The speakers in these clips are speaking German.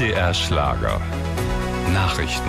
MDR Schlager. Nachrichten.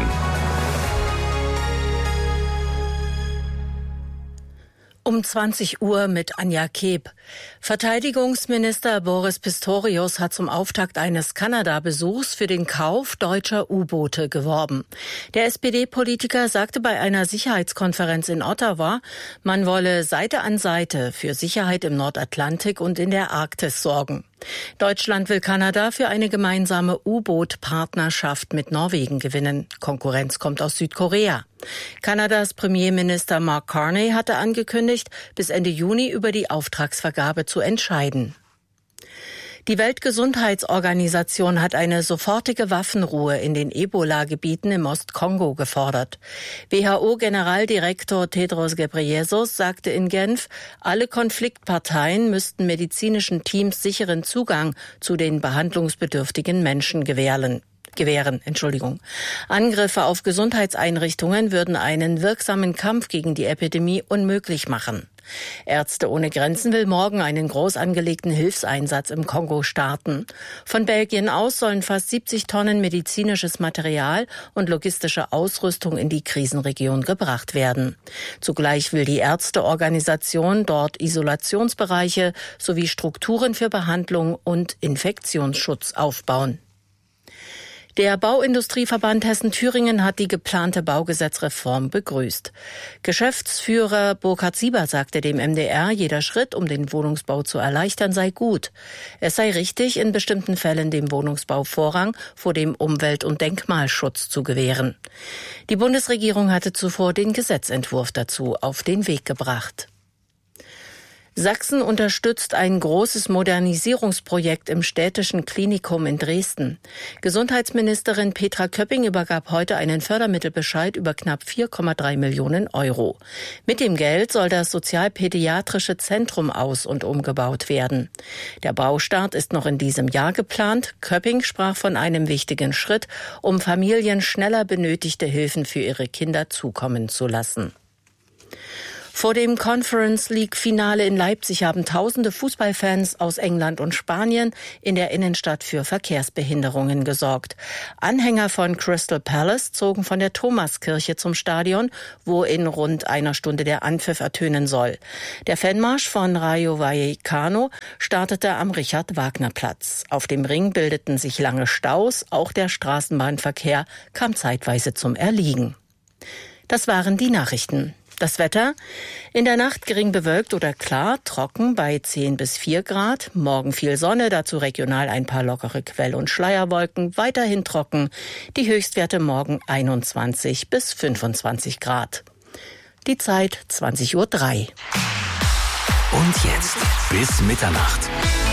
Um 20 Uhr mit Anja Keeb. Verteidigungsminister Boris Pistorius hat zum Auftakt eines Kanada-Besuchs für den Kauf deutscher U-Boote geworben. Der SPD-Politiker sagte bei einer Sicherheitskonferenz in Ottawa, man wolle Seite an Seite für Sicherheit im Nordatlantik und in der Arktis sorgen. Deutschland will Kanada für eine gemeinsame U-Boot-Partnerschaft mit Norwegen gewinnen. Konkurrenz kommt aus Südkorea. Kanadas Premierminister Mark Carney hatte angekündigt, bis Ende Juni über die Auftragsvergabe zu entscheiden. Die Weltgesundheitsorganisation hat eine sofortige Waffenruhe in den Ebola-Gebieten im Ostkongo gefordert. WHO-Generaldirektor Tedros Ghebreyesus sagte in Genf, alle Konfliktparteien müssten medizinischen Teams sicheren Zugang zu den behandlungsbedürftigen Menschen gewähren. Angriffe auf Gesundheitseinrichtungen würden einen wirksamen Kampf gegen die Epidemie unmöglich machen. Ärzte ohne Grenzen will morgen einen groß angelegten Hilfseinsatz im Kongo starten. Von Belgien aus sollen fast 70 Tonnen medizinisches Material und logistische Ausrüstung in die Krisenregion gebracht werden. Zugleich will die Ärzteorganisation dort Isolationsbereiche sowie Strukturen für Behandlung und Infektionsschutz aufbauen. Der Bauindustrieverband Hessen-Thüringen hat die geplante Baugesetzreform begrüßt. Geschäftsführer Burkhard Sieber sagte dem MDR, jeder Schritt, um den Wohnungsbau zu erleichtern, sei gut. Es sei richtig, in bestimmten Fällen dem Wohnungsbau Vorrang vor dem Umwelt- und Denkmalschutz zu gewähren. Die Bundesregierung hatte zuvor den Gesetzentwurf dazu auf den Weg gebracht. Sachsen unterstützt ein großes Modernisierungsprojekt im städtischen Klinikum in Dresden. Gesundheitsministerin Petra Köpping übergab heute einen Fördermittelbescheid über knapp 4,3 Millionen Euro. Mit dem Geld soll das sozialpädiatrische Zentrum aus- und umgebaut werden. Der Baustart ist noch in diesem Jahr geplant. Köpping sprach von einem wichtigen Schritt, um Familien schneller benötigte Hilfen für ihre Kinder zukommen zu lassen. Vor dem Conference League-Finale in Leipzig haben tausende Fußballfans aus England und Spanien in der Innenstadt für Verkehrsbehinderungen gesorgt. Anhänger von Crystal Palace zogen von der Thomaskirche zum Stadion, wo in rund einer Stunde der Anpfiff ertönen soll. Der Fanmarsch von Rayo Vallecano startete am Richard-Wagner-Platz. Auf dem Ring bildeten sich lange Staus, auch der Straßenbahnverkehr kam zeitweise zum Erliegen. Das waren die Nachrichten. Das Wetter: in der Nacht gering bewölkt oder klar, trocken bei 10 bis 4 Grad. Morgen viel Sonne, dazu regional ein paar lockere Quell- und Schleierwolken. Weiterhin trocken. Die Höchstwerte morgen 21 bis 25 Grad. Die Zeit 20:03 Uhr. Und jetzt bis Mitternacht.